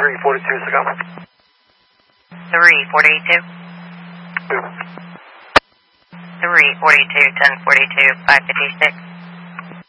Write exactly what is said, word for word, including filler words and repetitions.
three forty-two, Tacoma. three forty-two. Two. three forty-two, ten forty-two, five fifty-six.